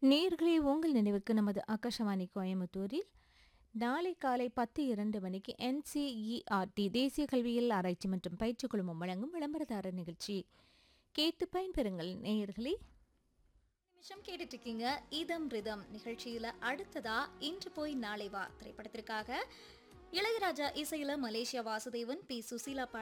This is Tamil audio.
நேயர்களே உங்கள் நினைவுக்கு நமது ஆகாஷவாணி கோயம்புத்தூரில் நாளை காலை 10:02 மணிக்கு என்சிஇஆர்டி தேசிய கல்வியியல் ஆராய்ச்சி மற்றும் பயிற்சி குழுமம் வழங்கும் விளம்பரதாரர் நிகழ்ச்சி கேட்டு பயன்பெறுங்கள் நேயர்களே. நிமிஷம் கேட்டுட்டு இருக்கீங்க இதம் ரிதம் நிகழ்ச்சியில அடுத்ததா இன்று போய் நாளை வா திரைப்படத்திற்காக இளையராஜா இசையில மலேசியா வாசுதேவன் பி சுசீலா